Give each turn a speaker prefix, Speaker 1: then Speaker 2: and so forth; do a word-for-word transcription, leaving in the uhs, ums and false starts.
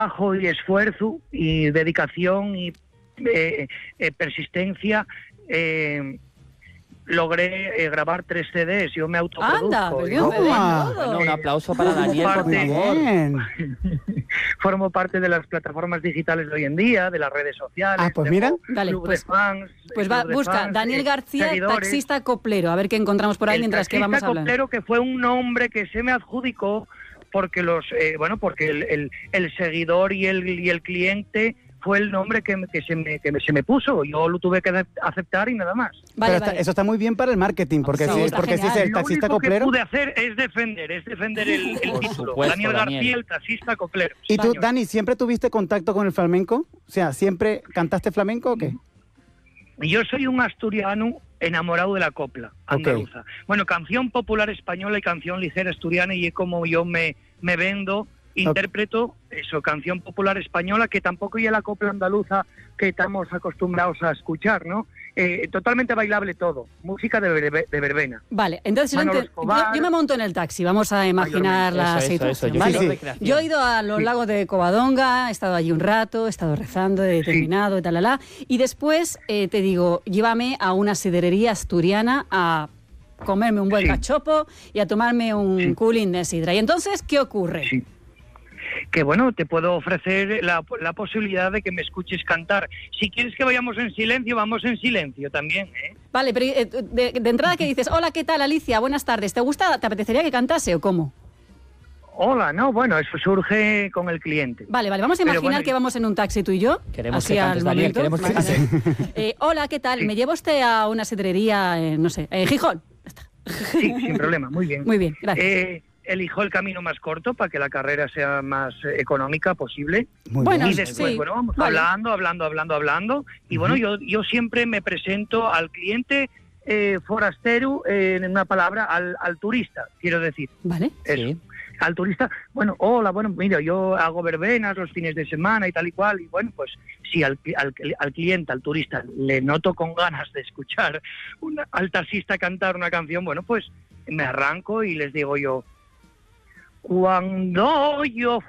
Speaker 1: trabajo y esfuerzo y dedicación y eh, eh, persistencia eh, logré eh, grabar tres C Ds. Yo me autoproduzco.
Speaker 2: Anda, pues
Speaker 1: yo,
Speaker 3: bueno,
Speaker 4: un aplauso para Daniel, por
Speaker 1: parte,
Speaker 4: favor.
Speaker 3: Bien.
Speaker 1: Formo parte de las plataformas digitales de hoy en día, de las redes sociales.
Speaker 3: Ah, pues
Speaker 1: tengo
Speaker 3: mira.
Speaker 2: Dale,
Speaker 1: club
Speaker 2: pues-
Speaker 1: de fans.
Speaker 2: Pues
Speaker 1: club
Speaker 2: va,
Speaker 1: de
Speaker 2: busca
Speaker 1: fans,
Speaker 2: Daniel
Speaker 1: eh,
Speaker 2: García,
Speaker 1: seguidores.
Speaker 2: taxista coplero, a ver qué encontramos por ahí
Speaker 1: El
Speaker 2: mientras que
Speaker 1: taxista
Speaker 2: vamos hablando.
Speaker 1: coplero, que fue un nombre que se me adjudicó porque los eh, bueno porque el, el, el seguidor y el y el cliente fue el nombre que, que, se me, que se me puso. Yo lo tuve que aceptar y nada más.
Speaker 2: Vale,
Speaker 3: Pero
Speaker 2: vale.
Speaker 3: está- eso está muy bien para el marketing, porque
Speaker 2: Sí,
Speaker 3: si,
Speaker 2: está
Speaker 3: porque si es
Speaker 2: genial.
Speaker 3: el
Speaker 1: Lo
Speaker 3: taxista
Speaker 1: único que
Speaker 3: coplero.
Speaker 1: pude hacer es defender, es defender el, el
Speaker 4: Por
Speaker 1: título.
Speaker 4: supuesto,
Speaker 1: Daniel
Speaker 4: Daniel.
Speaker 1: García, el taxista coplero.
Speaker 3: ¿Y tú,
Speaker 1: Español.
Speaker 3: Dani, siempre tuviste contacto con el flamenco? O sea, ¿siempre cantaste flamenco o qué?
Speaker 1: Yo soy un asturiano enamorado de la copla andaluza. Bueno, canción popular española y canción ligera asturiana, y es como yo me, me vendo, interpreto eso, canción popular española, que tampoco ya la copla andaluza que estamos acostumbrados a escuchar, ¿no? Eh, totalmente bailable todo, música de, verbe- de verbena.
Speaker 2: Vale, entonces yo,
Speaker 1: Manolo
Speaker 2: ente-
Speaker 1: Escobar.
Speaker 2: yo, yo me monto en el taxi, vamos a imaginar la
Speaker 4: Eso, eso,
Speaker 2: situación.
Speaker 4: eso, yo
Speaker 2: ¿vale?
Speaker 4: quiero
Speaker 3: Sí, sí.
Speaker 4: recreación.
Speaker 2: Yo he ido a los lagos de Covadonga, he estado allí un rato, he estado rezando, he terminado y tal, tal, tal, y después eh, te digo, llévame a una siderería asturiana a comerme un buen
Speaker 1: Sí.
Speaker 2: cachopo y a tomarme un
Speaker 1: Sí.
Speaker 2: cooling de sidra. Y entonces, ¿qué ocurre?
Speaker 1: Sí. Que bueno, te puedo ofrecer la, la posibilidad de que me escuches cantar. Si quieres que vayamos en silencio, vamos en silencio también, ¿eh?
Speaker 2: Vale, pero eh, de, de entrada que dices, hola, ¿qué tal, Alicia? Buenas tardes. ¿Te gusta, te apetecería que cantase o cómo?
Speaker 1: Hola, no, bueno, eso surge con el cliente.
Speaker 2: Vale, vale, vamos a
Speaker 1: Pero
Speaker 2: imaginar
Speaker 1: bueno,
Speaker 2: que vamos en un taxi tú y yo.
Speaker 4: Queremos
Speaker 2: así
Speaker 4: que
Speaker 2: al
Speaker 4: cantes, Daniel,
Speaker 2: momento.
Speaker 4: queremos que
Speaker 2: Vale.
Speaker 4: cantes.
Speaker 2: Eh, hola, ¿qué tal? ¿Me lleva usted a una sidrería, eh, no sé, en Gijón? Ya está.
Speaker 1: Sí, sin problema, muy bien.
Speaker 2: Muy bien, gracias.
Speaker 1: Eh, elijo el camino más corto para que la carrera sea más eh, económica posible.
Speaker 3: Muy
Speaker 2: Bueno,
Speaker 3: bien.
Speaker 1: Y después,
Speaker 2: sí,
Speaker 1: bueno, vamos
Speaker 2: vale.
Speaker 1: hablando, hablando, hablando, hablando. Y bueno, yo, yo siempre me presento al cliente eh, forastero, eh, en una palabra, al, al turista, quiero decir.
Speaker 2: Vale.
Speaker 1: Eso.
Speaker 4: Sí.
Speaker 1: Al turista, bueno, hola, bueno, mira, yo hago verbenas los fines de semana y tal y cual, y bueno, pues si al, al, al cliente, al turista, le noto con ganas de escuchar una, al taxista cantar una canción, bueno, pues me arranco y les digo yo, cuando yo